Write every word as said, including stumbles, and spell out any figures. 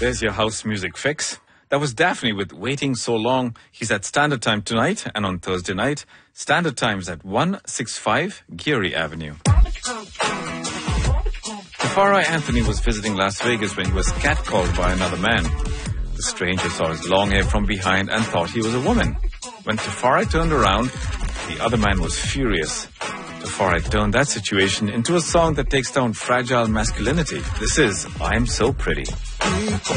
There's your house music fix. That was Daphne with Waiting So Long. He's at Standard Time tonight and on Thursday night. Standard Time's at one sixty-five Geary Avenue. Tafari Anthony was visiting Las Vegas when he was catcalled by another man. The stranger saw his long hair from behind and thought he was a woman. When Tafari turned around, the other man was furious. Tafari turned that situation into a song that takes down fragile masculinity. This is I'm So Pretty.